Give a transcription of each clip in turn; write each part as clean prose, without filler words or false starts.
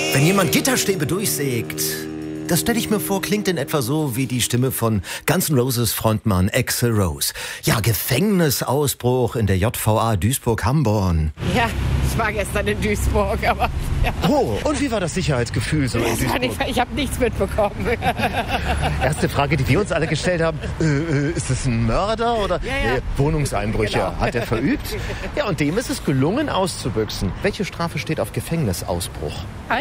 Wenn jemand Gitterstäbe durchsägt, das stelle ich mir vor, klingt in etwa so wie die Stimme von Guns N' Roses Frontmann Axl Rose. Ja, Gefängnisausbruch in der JVA Duisburg-Hamborn. Ja, ich war gestern in Duisburg, aber... Ja. Oh, und wie war das Sicherheitsgefühl so in Duisburg? Ich habe nichts mitbekommen. Erste Frage, die wir uns alle gestellt haben, ist es ein Mörder oder Wohnungseinbrüche? Genau. Hat er verübt? Ja, und dem ist es gelungen auszubüchsen. Welche Strafe steht auf Gefängnisausbruch?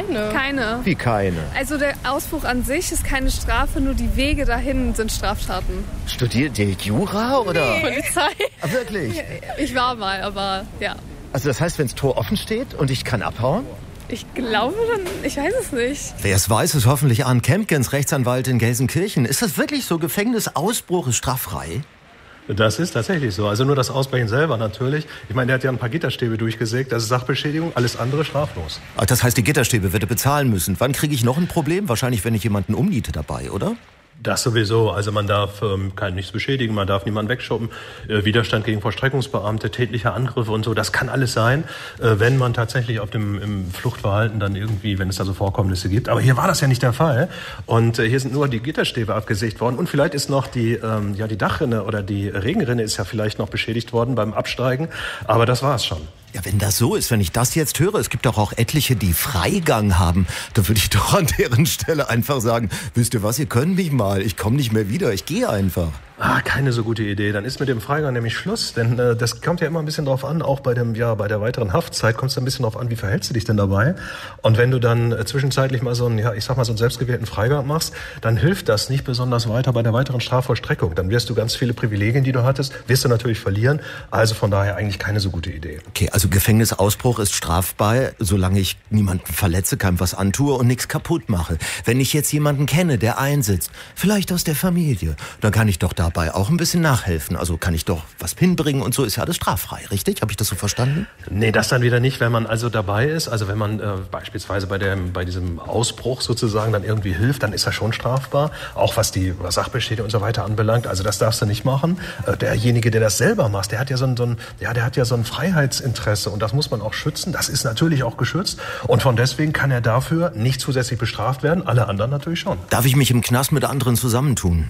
Keine. Wie keine? Also der Ausbruch an sich ist keine Strafe, nur die Wege dahin sind Straftaten. Studiert ihr Jura oder? Polizei. Ah, wirklich? Ich war mal, aber ja. Also das heißt, wenn das Tor offen steht und ich kann abhauen? Ich glaube dann, ich weiß es nicht. Wer es weiß, ist hoffentlich Arndt Kempkens, Rechtsanwalt in Gelsenkirchen. Ist das wirklich so? Gefängnisausbruch ist straffrei? Das ist tatsächlich so. Also nur das Ausbrechen selber natürlich. Ich meine, der hat ja ein paar Gitterstäbe durchgesägt. Das ist Sachbeschädigung, alles andere straflos. Ach, das heißt, die Gitterstäbe wird er bezahlen müssen. Wann kriege ich noch ein Problem? Wahrscheinlich, wenn ich jemanden umniete dabei, oder? Das sowieso. Also man darf nichts beschädigen, man darf niemanden wegschoppen. Widerstand gegen Vollstreckungsbeamte, tätliche Angriffe und so, das kann alles sein, wenn man tatsächlich im Fluchtverhalten dann irgendwie, wenn es da so Vorkommnisse gibt. Aber hier war das ja nicht der Fall. Und hier sind nur die Gitterstäbe abgesägt worden. Und vielleicht ist noch die Dachrinne oder die Regenrinne ist ja vielleicht noch beschädigt worden beim Absteigen. Aber das war's schon. Ja, wenn das so ist, wenn ich das jetzt höre, es gibt doch auch etliche, die Freigang haben, da würde ich doch an deren Stelle einfach sagen, wisst ihr was, ihr könnt mich mal, ich komme nicht mehr wieder, ich gehe einfach. Keine so gute Idee. Dann ist mit dem Freigang nämlich Schluss, denn das kommt ja immer ein bisschen drauf an, auch bei der weiteren Haftzeit kommt es ein bisschen drauf an, wie verhältst du dich denn dabei? Und wenn du dann zwischenzeitlich mal so einen selbstgewählten Freigang machst, dann hilft das nicht besonders weiter bei der weiteren Strafvollstreckung. Dann wirst du ganz viele Privilegien, die du hattest, wirst du natürlich verlieren. Also von daher eigentlich keine so gute Idee. Okay, also Gefängnisausbruch ist strafbar, solange ich niemanden verletze, keinem was antue und nichts kaputt mache. Wenn ich jetzt jemanden kenne, der einsitzt, vielleicht aus der Familie, dann kann ich doch dabei auch ein bisschen nachhelfen. Also kann ich doch was hinbringen und so, ist ja alles straffrei, richtig? Habe ich das so verstanden? Nee, das dann wieder nicht, wenn man also dabei ist. Also wenn man beispielsweise bei diesem Ausbruch sozusagen dann irgendwie hilft, dann ist das schon strafbar. Auch was Sachbeschädigung und so weiter anbelangt. Also das darfst du nicht machen. Derjenige, der das selber macht, der hat ja so ein Freiheitsinteresse und das muss man auch schützen. Das ist natürlich auch geschützt und von deswegen kann er dafür nicht zusätzlich bestraft werden. Alle anderen natürlich schon. Darf ich mich im Knast mit anderen zusammentun?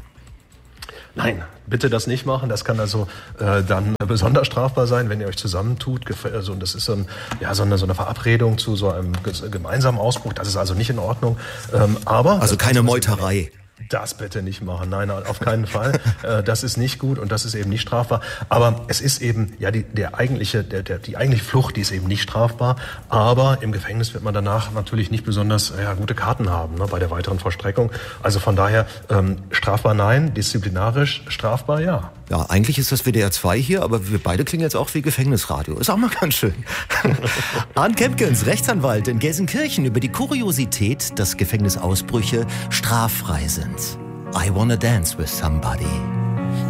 Nein, bitte das nicht machen. Das kann also dann besonders strafbar sein, wenn ihr euch zusammentut. Also, und das ist so eine Verabredung zu so einem gemeinsamen Ausbruch. Das ist also nicht in Ordnung. Also keine Meuterei. Das bitte nicht machen. Nein, auf keinen Fall. Das ist nicht gut und das ist eben nicht strafbar. Aber es ist eben, die eigentliche Flucht, die ist eben nicht strafbar. Aber im Gefängnis wird man danach natürlich nicht besonders gute Karten haben, ne, bei der weiteren Vollstreckung. Also von daher, strafbar nein, disziplinarisch strafbar ja. Ja, eigentlich ist das WDR 2 hier, aber wir beide klingen jetzt auch wie Gefängnisradio. Ist auch mal ganz schön. Arndt Kempkens, Rechtsanwalt in Gelsenkirchen, über die Kuriosität, dass Gefängnisausbrüche straffrei sind. I wanna dance with somebody.